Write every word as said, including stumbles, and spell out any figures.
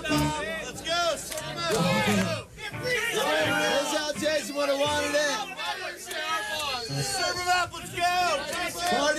Let's go. That's how Jason would have wanted it. Serve him up. Let's go. Party